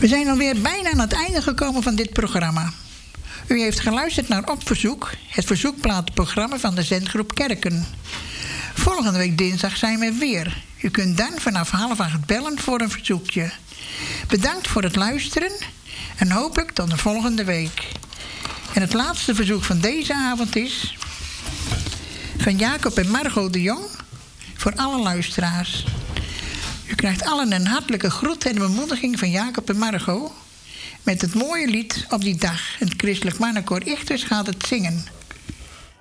We zijn alweer bijna aan het einde gekomen van dit programma. U heeft geluisterd naar Op Verzoek, het verzoekplatenprogramma van de zendgroep Kerken. Volgende week dinsdag zijn we weer. U kunt dan vanaf 7:30 bellen voor een verzoekje. Bedankt voor het luisteren en hopelijk tot de volgende week. En het laatste verzoek van deze avond is van Jacob en Margot de Jong voor alle luisteraars. U krijgt allen een hartelijke groet en bemoediging van Jacob en Margot met het mooie lied Op die dag. Het Christelijk Mannenkoor Ichters gaat het zingen.